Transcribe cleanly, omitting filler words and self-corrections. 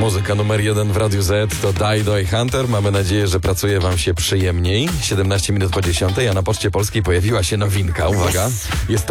Muzyka numer 1 w Radiu Z to Dido i Hunter. Mamy nadzieję, że pracuje wam się przyjemniej. 17 minut po 10, a na Poczcie Polskiej pojawiła się nowinka. Uwaga, jest to